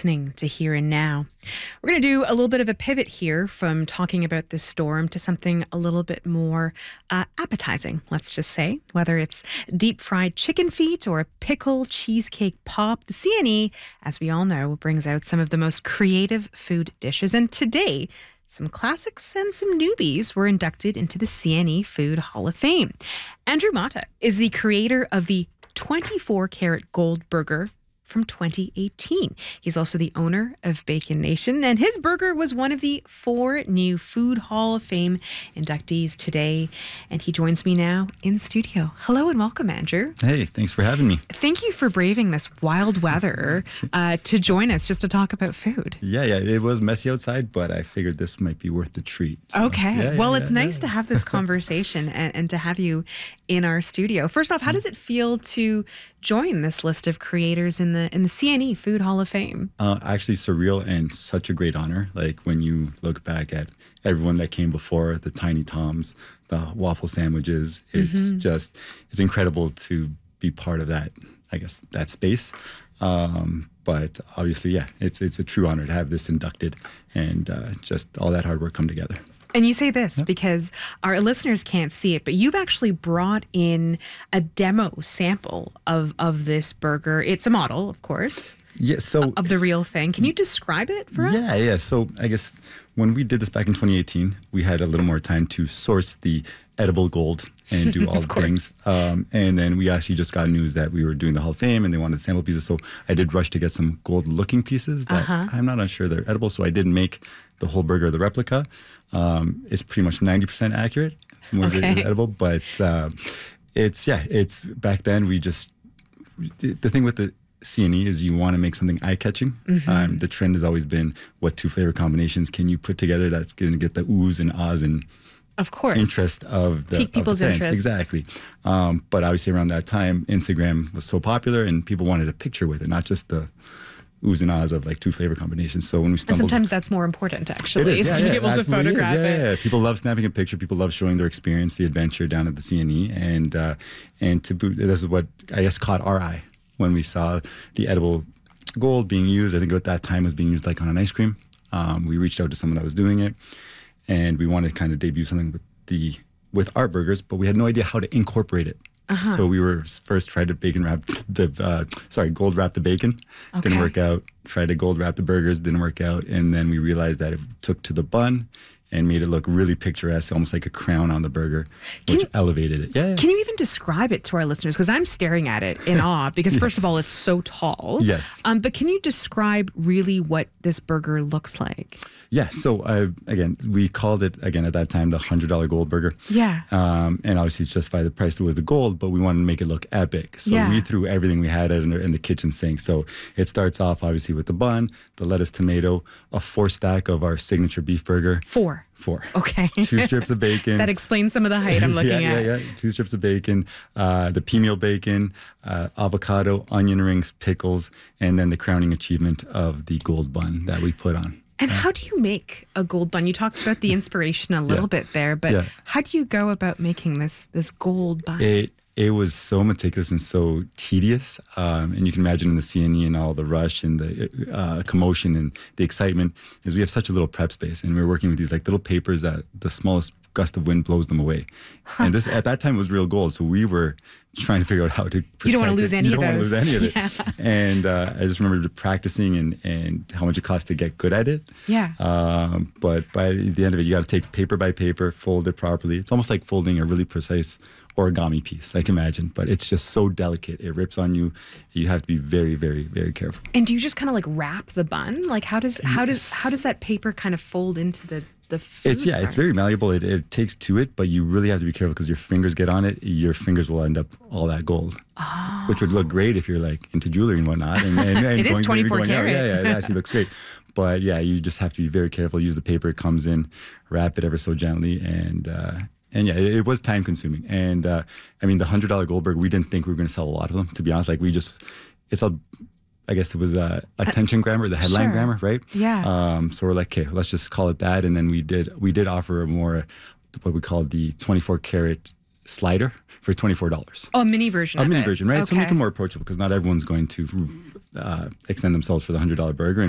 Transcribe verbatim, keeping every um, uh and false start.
listening to Here and Now. We're going to do a little bit of a pivot here from talking about this storm to something a little bit more uh, appetizing, let's just say. Whether it's deep fried chicken feet or a pickle cheesecake pop, the C N E, as we all know, brings out some of the most creative food dishes. And today, some classics and some newbies were inducted into the C N E Food Hall of Fame. Andrew Mata is the creator of the twenty-four karat gold burger from twenty eighteen. He's also the owner of Bacon Nation, and his burger was one of the four new Food Hall of Fame inductees today. And he joins me now in studio. Hello and welcome, Andrew. Hey, thanks for having me. Thank you for braving this wild weather uh, to join us just to talk about food. Yeah, yeah, it was messy outside, but I figured this might be worth the treat. So, okay. Yeah, yeah, well, yeah, it's yeah. nice to have this conversation and, and to have you in our studio. First off, how does it feel to join this list of creators in the in the C N E Food Hall of Fame? Uh, actually surreal and such a great honor. Like when you look back at everyone that came before, the Tiny Toms, the waffle sandwiches, it's Mm-hmm. just, it's incredible to be part of that, I guess, that space. Um, but obviously, yeah, it's it's a true honor to have this inducted and uh, just all that hard work come together. And you say this because our listeners can't see it, but you've actually brought in a demo sample of, of this burger. It's a model, of course, Yeah, so of the real thing. Can you describe it for us? Yeah, yeah. So I guess when we did this back in twenty eighteen, we had a little more time to source the edible gold and do all the course. things. Um, and then we actually just got news that we were doing the Hall of Fame and they wanted sample pieces. So I did rush to get some gold looking pieces that Uh-huh. I'm not sure they're edible. So I did make the whole burger, the replica. Um, it's pretty much ninety percent accurate. More of it Okay. is edible, but uh, it's, yeah, it's back then we just, the thing with the C N E is you want to make something eye-catching. Mm-hmm. Um, the trend has always been, what two flavor combinations can you put together that's going to get the oohs and ahs and Of course. interest of the, Pique of the people's fans. interests. Exactly. Um, but obviously around that time, Instagram was so popular and people wanted a picture with it, not just the oohs and ahs of like two flavor combinations. So when we And stumbled... sometimes that's more important, actually, It is, is yeah, to be yeah, able to absolutely is. photograph yeah, it. Yeah, yeah. People love snapping a picture. People love showing their experience, the adventure down at the C N E. And, uh, and to boot, this is what I guess caught our eye when we saw the edible gold being used. I think at that time was being used like on an ice cream. Um, we reached out to someone that was doing it and we wanted to kind of debut something with the with our burgers, but we had no idea how to incorporate it. Uh-huh. So we were first tried to bacon wrap the, uh, sorry, gold wrap the bacon. Okay. Didn't work out. Tried to gold wrap the burgers, didn't work out. And then we realized that it took to the bun and made it look really picturesque, almost like a crown on the burger, Can which you- elevated it. Yeah, yeah. Can you even describe it to our listeners? Because I'm staring at it in awe because, first of all, it's so tall. Yes. Um, but can you describe really what this burger looks like? Yeah, so uh, again, we called it, again, at that time, the one hundred dollar gold burger. Yeah. Um, and obviously it's justified the price that was the gold, but we wanted to make it look epic. So Yeah. we threw everything we had in, in the kitchen sink. So it starts off obviously with the bun, the lettuce, tomato, a four stack of our signature beef burger. Four. Four. Okay. Two strips of bacon. That explains some of the height I'm looking yeah, at. Yeah, yeah, two strips of bacon, uh, the pea meal bacon, uh, avocado, onion rings, pickles, and then the crowning achievement of the gold bun that we put on. And how do you make a gold bun? You talked about the inspiration a little Yeah. bit there, but Yeah. how do you go about making this this gold bun? It it was so meticulous and so tedious, um, and you can imagine in the C N E and all the rush and the uh, commotion and the excitement is we have such a little prep space, and we're working with these like little papers that the smallest gust of wind blows them away. And this at that time was real gold, so we were trying to figure out how to protect You don't wanna it. lose any you of don't wanna those. lose any of it. Yeah. And uh, I just remember practicing and, and how much it cost to get good at it. Yeah. Um, but by the end of it, you got to take paper by paper, fold it properly. It's almost like folding a really precise origami piece, I can imagine. But it's just so delicate. It rips on you. You have to be very, very, very careful. And do you just kind of like wrap the bun? Like how does how does how does that paper kind of fold into the the food It's yeah, it's part? very malleable. It, it takes to it, but you really have to be careful because your fingers get on it. Your fingers will end up all that gold, Oh. which would look great if you're like into jewelry and whatnot. And, and, and It is going- twenty-four going out. karat. Yeah, yeah, it actually looks great. But yeah, you just have to be very careful. Use the paper it comes in, wrap it ever so gently, and uh, and yeah, it, it was time consuming. And uh, I mean, the hundred dollar Goldberg, we didn't think we were going to sell a lot of them. To be honest, like we just, it's a. I guess it was uh, attention grammar, the headline Sure. grammar, right? Yeah. Um, so we're like, okay, let's just call it that. And then we did we did offer a more what we call the twenty-four karat slider for twenty-four dollars. Oh, a mini version A of mini it. version, right? So Okay. make it more approachable because not everyone's going to uh, extend themselves for the one hundred dollar burger.